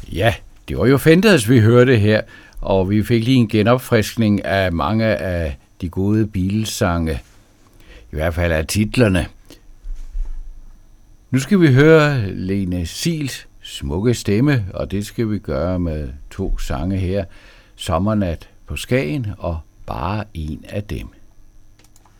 Ja, det var jo Fenders, vi hørte her, og vi fik lige en genopfriskning af mange af de gode Beatles-sange. I hvert fald af titlerne. Nu skal vi høre Lene Siels smukke stemme, og det skal vi gøre med 2 sange her. Sommernat på Skagen og Bare en af dem.